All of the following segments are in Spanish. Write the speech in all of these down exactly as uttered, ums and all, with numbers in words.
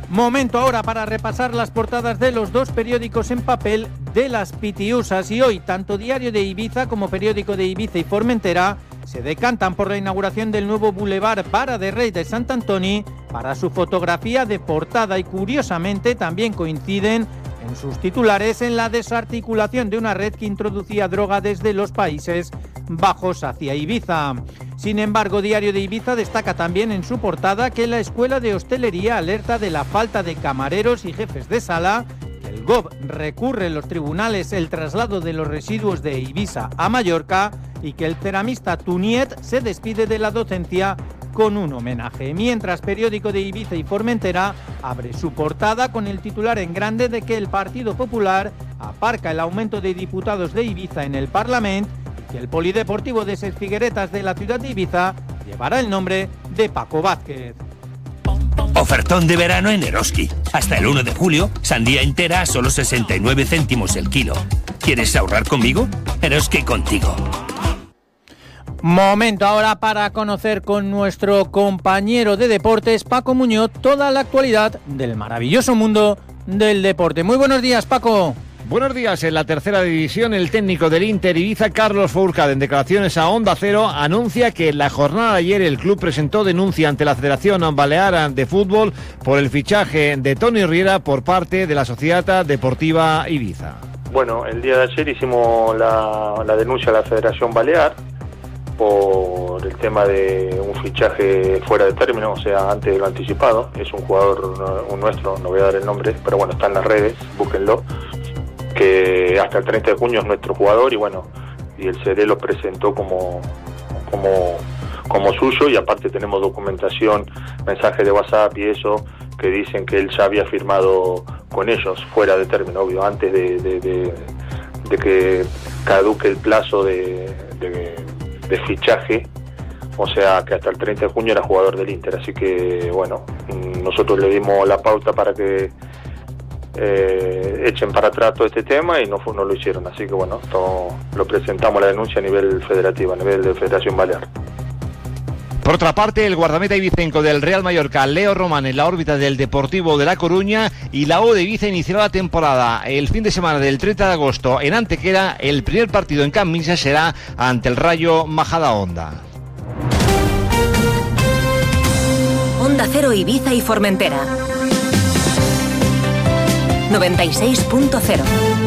Momento ahora para repasar las portadas de los dos periódicos en papel de las Pitiusas, y hoy tanto Diario de Ibiza como Periódico de Ibiza y Formentera se decantan por la inauguración del nuevo Boulevard Vara de Rey de Sant Antoni para su fotografía de portada, y curiosamente también coinciden en sus titulares en la desarticulación de una red que introducía droga desde los Países Bajos hacia Ibiza. Sin embargo, Diario de Ibiza destaca también en su portada que la Escuela de Hostelería alerta de la falta de camareros y jefes de sala, que el G O V recurre en los tribunales el traslado de los residuos de Ibiza a Mallorca y que el ceramista Tuniet se despide de la docencia con un homenaje. Mientras, Periódico de Ibiza y Formentera abre su portada con el titular en grande de que el Partido Popular aparca el aumento de diputados de Ibiza en el Parlamento y que el polideportivo de Ses Figueretas de la ciudad de Ibiza llevará el nombre de Paco Vázquez. Ofertón de verano en Eroski. Hasta el uno de julio, sandía entera a solo sesenta y nueve céntimos el kilo. ¿Quieres ahorrar conmigo? Eroski contigo. Momento ahora para conocer con nuestro compañero de deportes, Paco Muñoz, toda la actualidad del maravilloso mundo del deporte. Muy buenos días, Paco. Buenos días. En la tercera división, el técnico del Inter Ibiza, Carlos Fourcade, en declaraciones a Onda Cero, anuncia que en la jornada de ayer el club presentó denuncia ante la Federación Balear de Fútbol por el fichaje de Toni Riera por parte de la Sociedad Deportiva Ibiza. Bueno, el día de ayer hicimos la, la denuncia a la Federación Balear por el tema de un fichaje fuera de término, o sea, antes de lo anticipado. Es un jugador un nuestro, no voy a dar el nombre, pero bueno, está en las redes, búsquenlo, que hasta el treinta de junio es nuestro jugador, y bueno, y el C D lo presentó como como como suyo, y aparte tenemos documentación, mensajes de WhatsApp y eso, que dicen que él ya había firmado con ellos fuera de término, obvio, antes de, de, de, de que caduque el plazo de, de de fichaje, o sea que hasta el treinta de junio era jugador del Inter, así que bueno, nosotros le dimos la pauta para que eh, echen para atrás todo este tema y no, no lo hicieron, así que bueno, todo, lo presentamos la denuncia a nivel federativo, a nivel de Federación Balear. Por otra parte, el guardameta ibicenco del Real Mallorca, Leo Román, en la órbita del Deportivo de La Coruña, y la U de Ibiza iniciará la temporada el fin de semana del treinta de agosto en Antequera. El primer partido en Camp Nou será ante el Rayo Majadahonda. Onda Cero Ibiza y Formentera noventa y seis punto cero.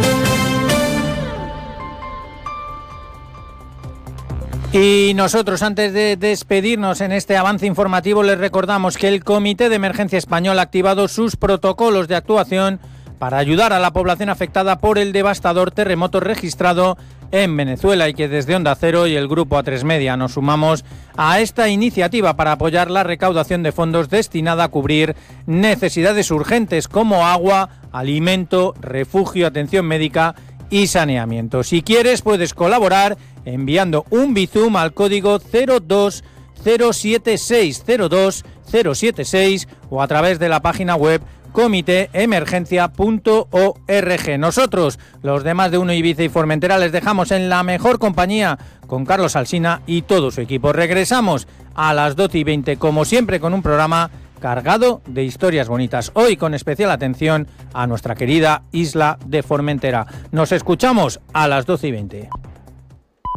Y nosotros, antes de despedirnos en este avance informativo, les recordamos que el Comité de Emergencia Español ha activado sus protocolos de actuación para ayudar a la población afectada por el devastador terremoto registrado en Venezuela, y que desde Onda Cero y el Grupo A tres Media nos sumamos a esta iniciativa para apoyar la recaudación de fondos destinada a cubrir necesidades urgentes como agua, alimento, refugio, atención médica y saneamiento. Si quieres, puedes colaborar enviando un Bizum al código cero dos cero siete seis cero dos cero siete seis o a través de la página web comité emergencia punto org. Nosotros, los demás de Uno Ibiza y Formentera, les dejamos en la mejor compañía con Carlos Alsina y todo su equipo. Regresamos a las doce y veinte, como siempre, con un programa cargado de historias bonitas. Hoy con especial atención a nuestra querida isla de Formentera. Nos escuchamos a las doce y veinte.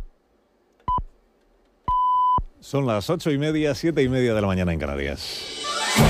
Son las ocho y media, siete y media de la mañana en Canarias.